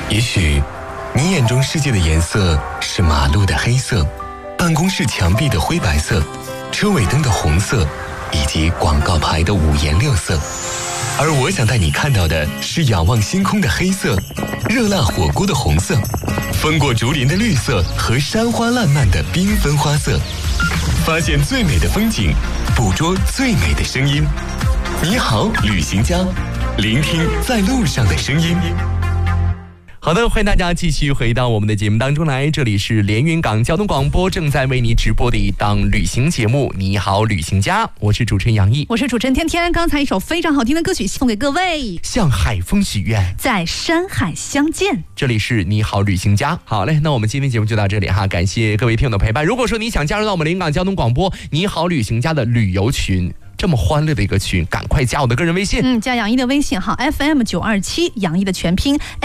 也许你眼中世界的颜色是马路的黑色，办公室墙壁的灰白色，车尾灯的红色，以及广告牌的五颜六色。而我想带你看到的是仰望星空的黑色，热辣火锅的红色，风过竹林的绿色和山花烂漫的缤纷花色。发现最美的风景，捕捉最美的声音。你好，旅行家，聆听在路上的声音。 好的，欢迎大家继续回到我们的节目当中来，这里是连云港交通广播正在为你直播的一档旅行节目，你好旅行家，我是主持人杨毅， 我是主持人天天。刚才一首非常好听的歌曲送给各位， 向海风许愿， 在山海相见。 这里是你好旅行家。好嘞，那我们今天节目就到这里哈，感谢各位听友的陪伴。如果说你想加入到我们连云港交通广播你好旅行家的旅游群，这么欢乐的一个群，赶快加我的个人微信， 加杨毅的微信号 FM927，杨毅的全拼